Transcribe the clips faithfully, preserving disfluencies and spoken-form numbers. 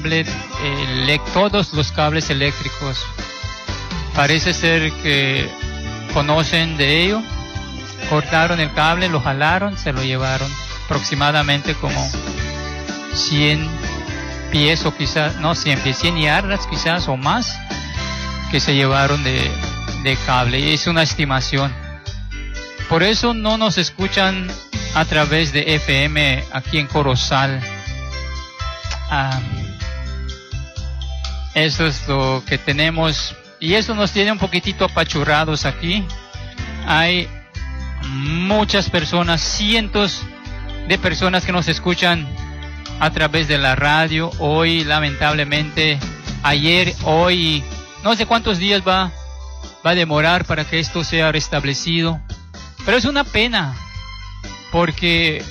eh, todos los cables eléctricos. Parece ser que conocen de ello. Cortaron el cable, lo jalaron, se lo llevaron. Aproximadamente como cien pies o quizás, no cien pies, cien yardas quizás o más que se llevaron de, de cable. Es una estimación. Por eso no nos escuchan a través de F M aquí en Corozal. Ah, eso es lo que tenemos y eso nos tiene un poquitito apachurrados aquí. Hay muchas personas, cientos de personas que nos escuchan a través de la radio. Hoy, lamentablemente, ayer, hoy, no sé cuántos días va, va a demorar para que esto sea restablecido. Pero es una pena, porque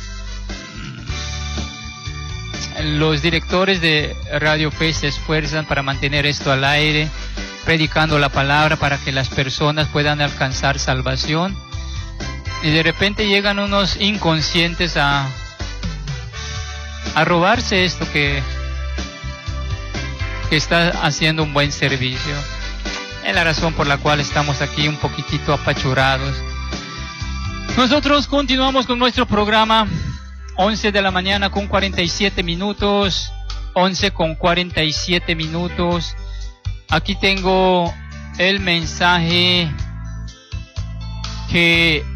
los directores de Radio Fe se esfuerzan para mantener esto al aire, predicando la palabra para que las personas puedan alcanzar salvación. Y de repente llegan unos inconscientes a, a robarse esto que, que está haciendo un buen servicio. Es la razón por la cual estamos aquí un poquitito apachurados. Nosotros continuamos con nuestro programa. once de la mañana con cuarenta y siete minutos. once con cuarenta y siete minutos. Aquí tengo el mensaje que...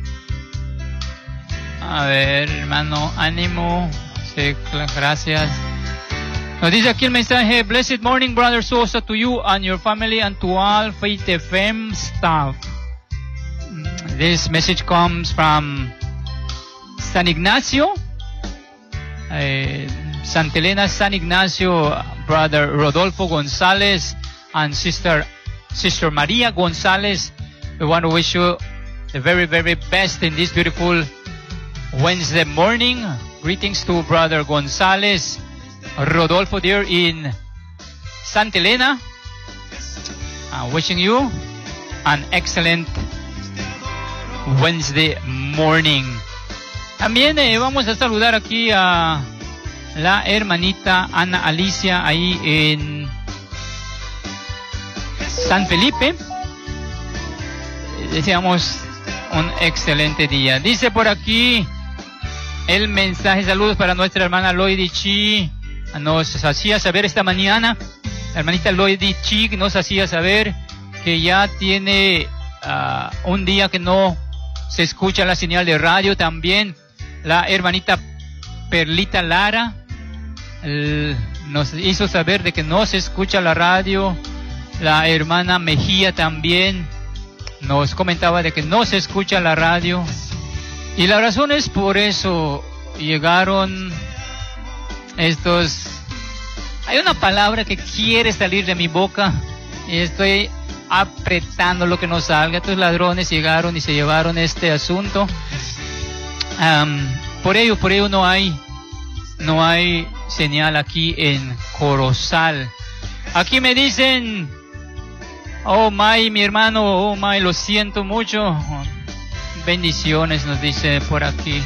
A ver, hermano, ánimo. Sí, gracias. Nos dice aquí el mensaje: Blessed morning, Brother Sosa, to you and your family and to all Faith F M staff. This message comes from San Ignacio, uh, Santa Elena, San Ignacio, Brother Rodolfo Gonzalez and Sister Sister Maria Gonzalez. We want to wish you the very, very best in this beautiful Wednesday morning. Greetings to Brother Gonzalez, Rodolfo there in Santa Elena. Uh, wishing you an excellent Wednesday morning. También eh, vamos a saludar aquí a la hermanita Ana Alicia ahí en San Felipe. Deseamos un excelente día. Dice por aquí el mensaje: saludos para nuestra hermana Loidi Chi. Nos hacía saber esta mañana, la hermanita Loidi Chi nos hacía saber que ya tiene uh, un día que no se escucha la señal de radio. También la hermanita Perlita Lara el, nos hizo saber de que no se escucha la radio. La hermana Mejía también nos comentaba de que no se escucha la radio. Y la razón es por eso llegaron estos... Hay una palabra que quiere salir de mi boca y estoy apretando lo que no salga. Estos ladrones llegaron y se llevaron este asunto. Um, por ello, por ello no hay, no hay señal aquí en Corozal. Aquí me dicen: oh my, mi hermano, oh my, lo siento mucho. Bendiciones, nos dice por aquí.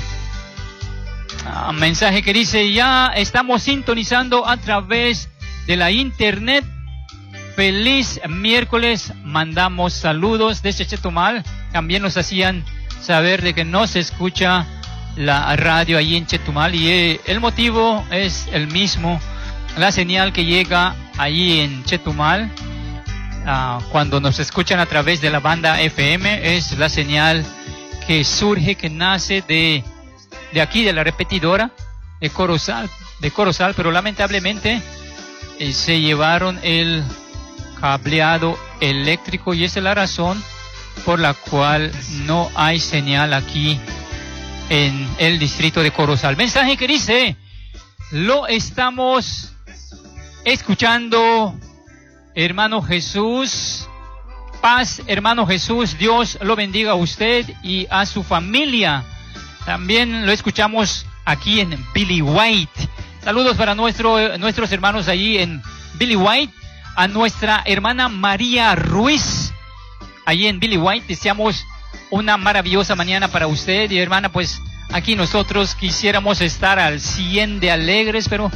Uh, mensaje que dice: ya estamos sintonizando a través de la internet. Feliz miércoles, mandamos saludos desde Chetumal. También nos hacían saber de que no se escucha la radio ahí en Chetumal y eh, el motivo es el mismo. La señal que llega ahí en Chetumal uh, cuando nos escuchan a través de la banda F M es la señal que surge, que nace de, de aquí, de la repetidora de Corozal, de Corozal, pero lamentablemente eh, se llevaron el cableado eléctrico y esa es la razón por la cual no hay señal aquí en el distrito de Corozal. Mensaje que dice: lo estamos escuchando, hermano Jesús. Paz, hermano Jesús, Dios lo bendiga a usted y a su familia. También lo escuchamos aquí en Billy White. Saludos para nuestro, nuestros hermanos allí en Billy White. A nuestra hermana María Ruiz, allí en Billy White, deseamos una maravillosa mañana para usted. Y hermana, pues aquí nosotros quisiéramos estar al cien de alegres, pero